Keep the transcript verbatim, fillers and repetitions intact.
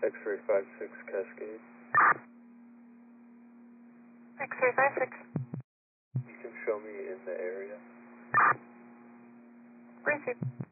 X-ray five six Cascade. X-ray five six. You can show me in the area. Received.